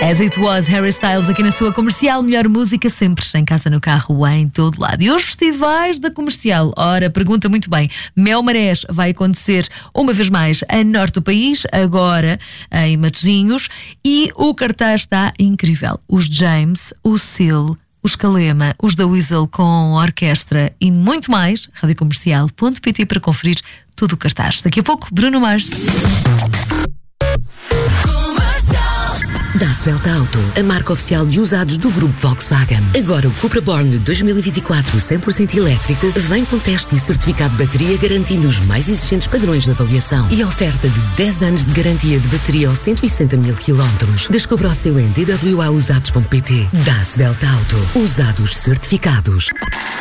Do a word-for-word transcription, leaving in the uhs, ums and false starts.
As It Was, Harry Styles aqui na sua Comercial. Melhor música sempre, em casa, no carro, em todo lado. E os festivais da Comercial? Ora, pergunta muito bem. Mel Marés vai acontecer uma vez mais a norte do país, agora em Matosinhos, e o cartaz está incrível. Os James, o Seal, os Calema, os da Weasel com orquestra e muito mais. rádio comercial ponto pt para conferir todo o cartaz. Daqui a pouco, Bruno Mars. Das Welt Auto, a marca oficial de usados do grupo Volkswagen. Agora o Cupra Born dois mil e vinte e quatro cem por cento elétrico vem com teste e certificado de bateria garantindo os mais exigentes padrões de avaliação e oferta de dez anos de garantia de bateria aos cento e sessenta mil quilómetros. Descubra o seu em d w a usados ponto pt. Das Welt Auto, usados certificados.